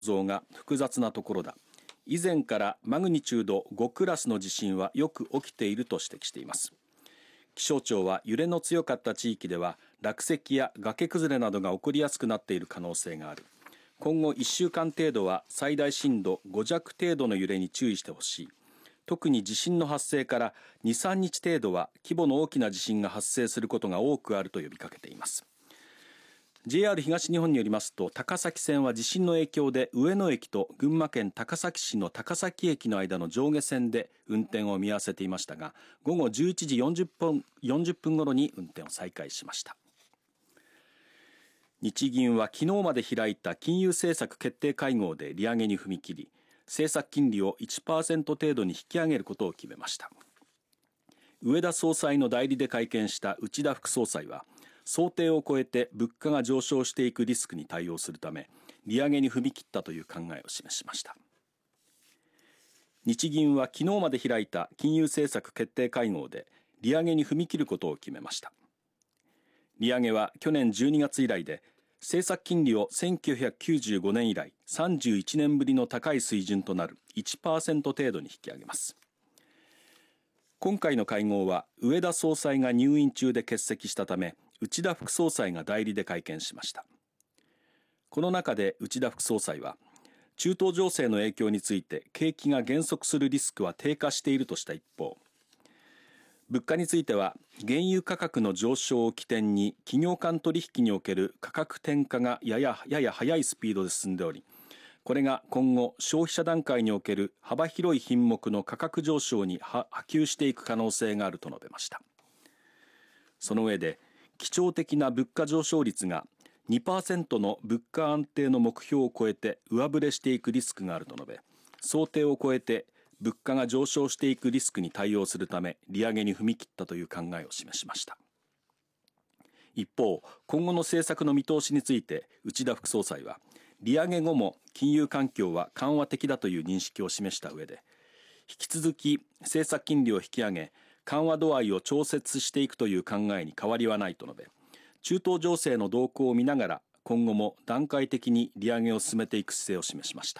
造が複雑なところだ。以前からマグニチュード5クラスの地震はよく起きていると指摘しています。気象庁は揺れの強かった地域では落石や崖崩れなどが起こりやすくなっている可能性がある。今後1週間程度は最大震度5弱程度の揺れに注意してほしい。特に地震の発生から2、3日程度は規模の大きな地震が発生することが多くあると呼びかけています。JR 東日本によりますと、高崎線は地震の影響で上野駅と群馬県高崎市の高崎駅の間の上下線で運転を見合わせていましたが、午後11時40分頃に運転を再開しました。日銀は昨日まで開いた金融政策決定会合で利上げに踏み切り、政策金利を 1% 程度に引き上げることを決めました。植田総裁の代理で会見した内田副総裁は、想定を超えて物価が上昇していくリスクに対応するため利上げに踏み切ったという考えを示しました。日銀は昨日まで開いた金融政策決定会合で利上げに踏み切ることを決めました。利上げは去年12月以来で、政策金利を1995年以来31年ぶりの高い水準となる 1% 程度に引き上げます。今回の会合は植田総裁が入院中で欠席したため、内田副総裁が代理で会見しました。この中で内田副総裁は、中東情勢の影響について景気が減速するリスクは低下しているとした一方、物価については原油価格の上昇を起点に企業間取引における価格転嫁がやや速いスピードで進んでおり、これが今後消費者段階における幅広い品目の価格上昇に波及していく可能性があると述べました。その上で、基調的な物価上昇率が 2% の物価安定の目標を超えて上振れしていくリスクがあると述べ、想定を超えて物価が上昇していくリスクに対応するため利上げに踏み切ったという考えを示しました。一方、今後の政策の見通しについて内田副総裁は、利上げ後も金融環境は緩和的だという認識を示した上で、引き続き政策金利を引き上げ緩和度合いを調節していくという考えに変わりはないと述べ、中東情勢の動向を見ながら今後も段階的に利上げを進めていく姿勢を示しました。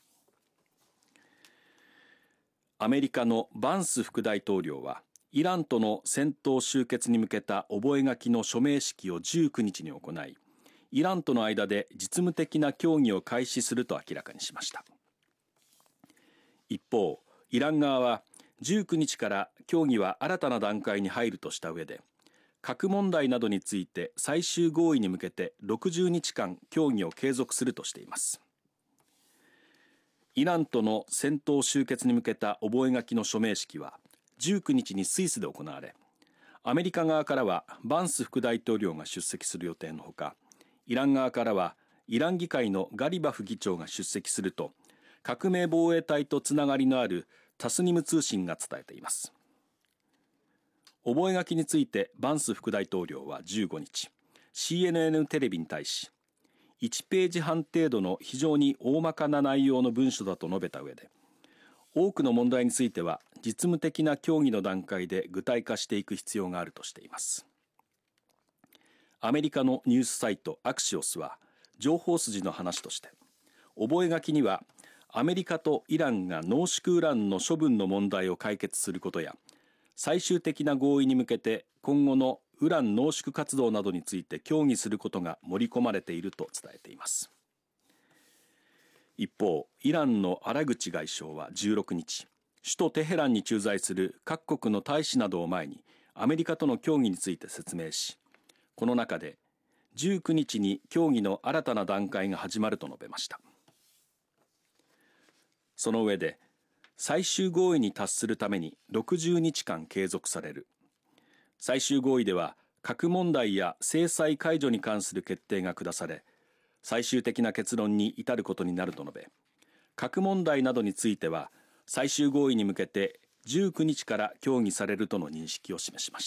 アメリカのバンス副大統領は、イランとの戦闘終結に向けた覚書の署名式を19日に行い、イランとの間で実務的な協議を開始すると明らかにしました。一方、イラン側は19日から協議は新たな段階に入るとした上で、核問題などについて最終合意に向けて60日間協議を継続するとしています。イランとの戦闘終結に向けた覚書の署名式は19日にスイスで行われ、アメリカ側からはバンス副大統領が出席する予定のほか、イラン側からはイラン議会のガリバフ議長が出席すると革命防衛隊とつながりのあるタスニム通信が伝えています。覚書についてバンス副大統領は15日 CNN テレビに対し、1ページ半程度の非常に大まかな内容の文書だと述べた上で、多くの問題については実務的な協議の段階で具体化していく必要があるとしています。アメリカのニュースサイトアクシオスは情報筋の話として、覚書にはアメリカとイランが濃縮ウランの処分の問題を解決することや、最終的な合意に向けて今後のウラン濃縮活動などについて協議することが盛り込まれていると伝えています。一方、イランのアラグチ外相は16日、首都テヘランに駐在する各国の大使などを前にアメリカとの協議について説明し、この中で19日に協議の新たな段階が始まると述べました。その上で、最終合意に達するために60日間継続される。最終合意では核問題や制裁解除に関する決定が下され、最終的な結論に至ることになると述べ、核問題などについては最終合意に向けて19日から協議されるとの認識を示しました。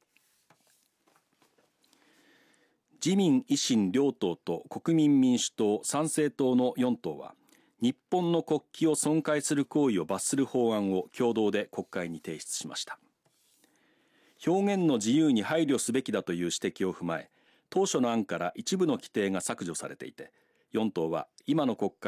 自民・維新両党と国民民主党・参政党の4党は、日本の国旗を損壊する行為を罰する法案を共同で国会に提出しました。表現の自由に配慮すべきだという指摘を踏まえ、当初の案から一部の規定が削除されていて、 4党は今の国会